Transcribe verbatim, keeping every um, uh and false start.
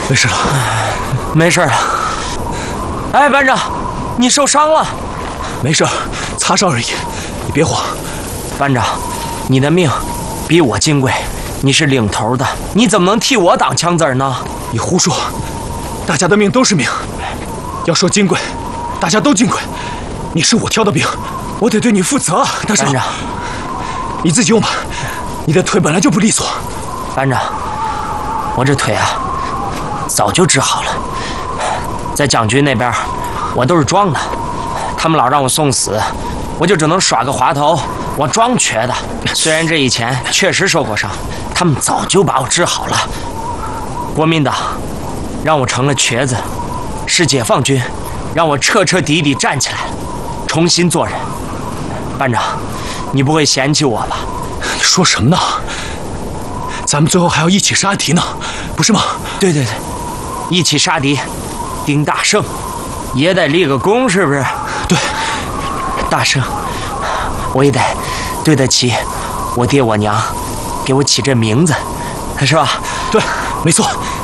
没事了， 没事了。哎，班长，你受伤了？ 没事，擦伤而已，你别慌。 班长，你的命比我金贵，你是领头的，你怎么能替我挡枪子呢？ 你胡说，大家的命都是命。要说金贵，大家都金贵。你是我挑的兵，我得对你负责啊，大少。 班长， 你自己用吧，你的腿本来就不利索。 班长，我这腿啊，早就治好了。在蒋军那边，我都是装的，他们老让我送死，我就只能耍个滑头，我装瘸的。虽然这以前确实受过伤，他们早就把我治好了。国民党让我成了瘸子，是解放军让我彻彻底底站起来了，重新做人。班长，你不会嫌弃我吧？ 你说什么呢？咱们最后还要一起杀敌呢，不是吗？ 对对对，一起杀敌，丁大胜也得立个功，是不是？ 对， 大胜，我也得对得起我爹我娘给我起这名字，是吧？ 对，没错。